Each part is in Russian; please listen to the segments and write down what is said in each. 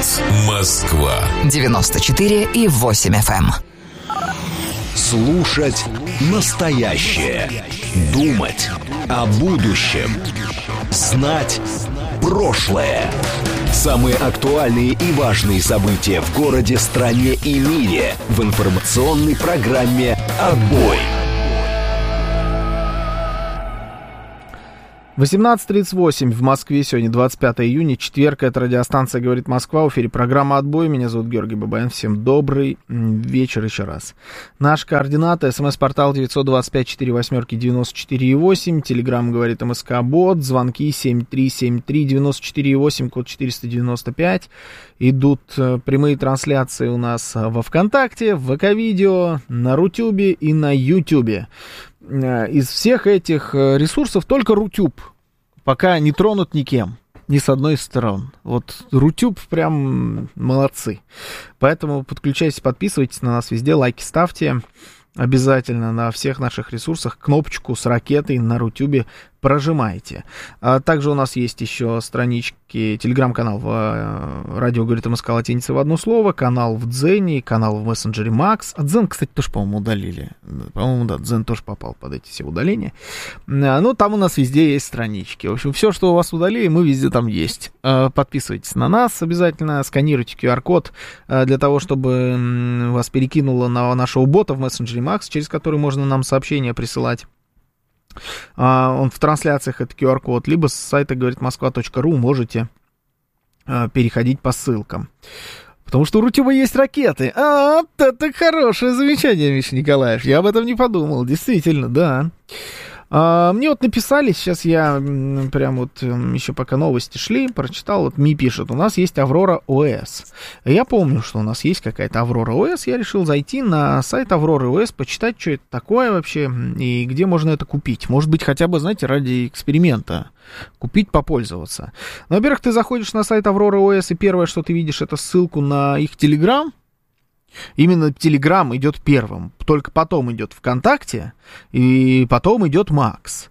Экспресс. Москва. 94,8 FM. Слушать настоящее. Думать о будущем. Знать прошлое. Самые актуальные и важные события в городе, стране и мире в информационной программе «Отбой». 18:38 в Москве, сегодня 25 июня, четверг, это радиостанция «Говорит Москва», в эфире программа «Отбой», меня зовут Георгий Бабаян, всем добрый вечер еще раз. Наши координаты: смс-портал 925-48-94-8, телеграмм «Говорит МСК-бот», звонки 7373-94-8, код 495, идут прямые трансляции у нас во ВКонтакте, в ВК-видео, на Рутюбе и на Ютюбе. Из всех этих ресурсов только Рутюб пока не тронут никем, ни с одной из сторон. Вот Рутюб прям молодцы. Поэтому подключайтесь, подписывайтесь на нас везде, лайки ставьте. Обязательно на всех наших ресурсах кнопочку с ракетой на Рутюбе прожимайте. А также у нас есть еще странички, телеграм-канал в радио «Говорит МСК» латиница в одно слово, канал в Дзене, канал в мессенджере Макс. А Дзен, кстати, тоже, по-моему, удалили. По-моему, да, Дзен тоже попал под эти все удаления. Ну, там у нас везде есть странички. В общем, все, что у вас удалили, мы везде там есть. Подписывайтесь на нас обязательно, сканируйте QR-код для того, чтобы вас перекинуло на нашего бота в мессенджере Макс, через который можно нам сообщения присылать. Он в трансляциях, это QR-код, либо с сайта говоритмосква.ру можете переходить по ссылкам. Потому что у Рутюба есть ракеты. Это хорошее замечание, Миша Николаев. Я об этом не подумал. Действительно, да. Мне вот написали, сейчас я прям вот еще пока новости шли, прочитал, вот Ми пишет, у нас есть Аврора ОС. Я помню, что у нас есть какая-то Аврора ОС, я решил зайти на сайт Авроры ОС, почитать, что это такое вообще, и где можно это купить. Может быть, хотя бы, знаете, ради эксперимента купить, попользоваться. Но, во-первых, ты заходишь на сайт Авроры ОС, и первое, что ты видишь, это ссылку на их Телеграм. Именно Телеграм идет первым, только потом идет ВКонтакте, и потом идет Макс.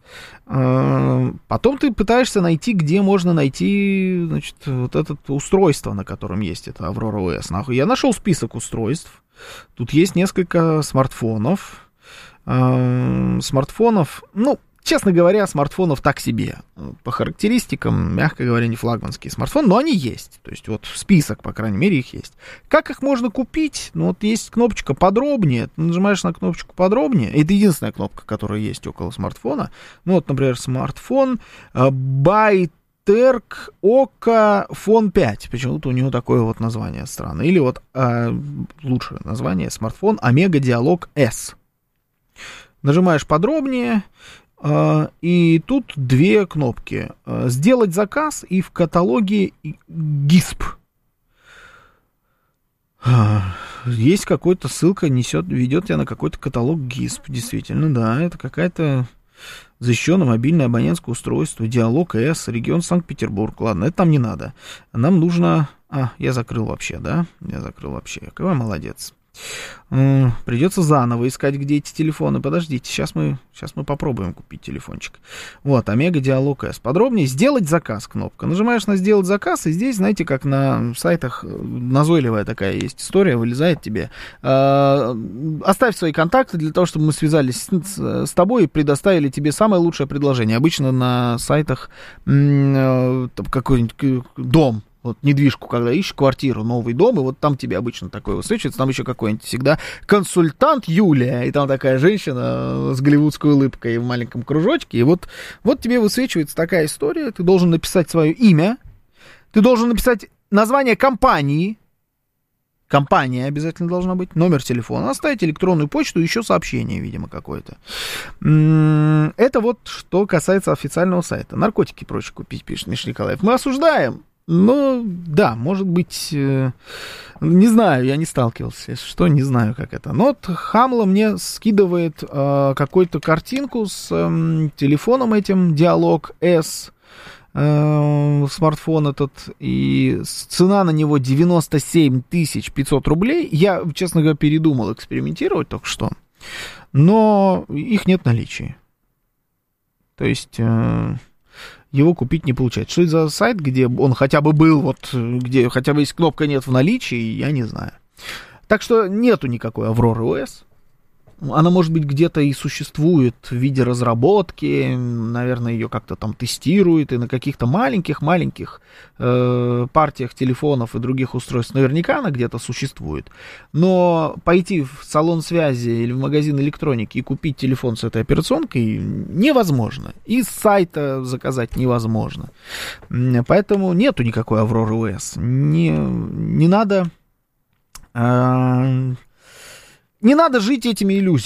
Потом ты пытаешься найти, где можно найти, значит, вот это устройство, на котором есть это Аврора ОС. Я нашел список устройств. Тут есть несколько смартфонов. Ну, честно говоря, смартфонов так себе. По характеристикам, мягко говоря, не флагманские смартфоны, но они есть. То есть вот список, по крайней мере, их есть. Как их можно купить? Ну, вот есть кнопочка «Подробнее». Ты нажимаешь на кнопочку «Подробнее». Это единственная кнопка, которая есть около смартфона. Ну, вот, например, смартфон Byterk Oka Phone 5. Почему-то у него такое вот название странное. Или вот лучшее название смартфон Omega Dialog S. Нажимаешь «Подробнее». И тут две кнопки. Сделать заказ и в каталоге GISP. Есть какая-то ссылка, ведет тебя на какой-то каталог GISP. Действительно, да, это какая-то защищенное мобильное абонентское устройство. Диалог S, регион Санкт-Петербург. Ладно, это нам не надо. Нам нужно... я закрыл вообще, да? Я закрыл вообще. Какой молодец. Придется заново искать, где эти телефоны. Подождите, сейчас мы попробуем купить телефончик. Вот, Omega Dialog S. Подробнее сделать заказ кнопка. Нажимаешь на сделать заказ, и здесь, знаете, как на сайтах назойливая такая есть история, вылезает тебе. Оставь свои контакты для того, чтобы мы связались с тобой и предоставили тебе самое лучшее предложение. Обычно на сайтах какой-нибудь дом. Вот недвижку, когда ищешь квартиру, новый дом, и вот там тебе обычно такое высвечивается, там еще какой-нибудь всегда консультант Юлия, и там такая женщина с голливудской улыбкой в маленьком кружочке, и вот тебе высвечивается такая история, ты должен написать свое имя, ты должен написать название компании, компания обязательно должна быть, номер телефона, оставить электронную почту, еще сообщение, видимо, какое-то. Это вот что касается официального сайта. Наркотики и прочее купить, пишет Миша Николаев. Мы осуждаем. Ну, да, может быть, не знаю, я не сталкивался, если что, не знаю, как это. Но вот Хамла мне скидывает какую-то картинку с телефоном этим, Dialog S, смартфон этот, и цена на него 97 500 рублей. Я, честно говоря, передумал экспериментировать только что, но их нет в наличии. То есть... его купить не получается. Что это за сайт, где он хотя бы был, вот, где хотя бы есть кнопка «нет» в наличии, я не знаю. Так что нету никакой Aurora OS. Она, может быть, где-то и существует в виде разработки, наверное, ее как-то там тестируют, и на каких-то маленьких партиях телефонов и других устройств наверняка она где-то существует. Но пойти в салон связи или в магазин электроники и купить телефон с этой операционкой невозможно. И с сайта заказать невозможно. Поэтому нету никакой Aurora OS. Не надо... Не надо жить этими иллюзиями.